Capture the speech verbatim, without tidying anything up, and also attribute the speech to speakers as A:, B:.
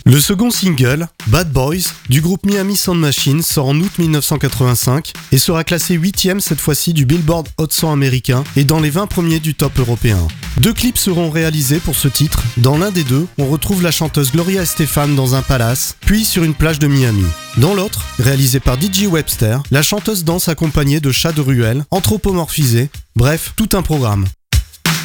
A: Le second single, Bad Boys, du groupe Miami Sound Machine sort en août dix-neuf cent quatre-vingt-cinq et sera classé huitième cette fois-ci du Billboard Hot cent américain et dans les vingt premiers du top européen. Deux clips seront réalisés pour ce titre. Dans l'un des deux, on retrouve la chanteuse Gloria Estefan dans un palace, puis sur une plage de Miami. Dans l'autre, réalisé par D J Webster, la chanteuse danse accompagnée de chats de ruelle, anthropomorphisés, bref, tout un programme.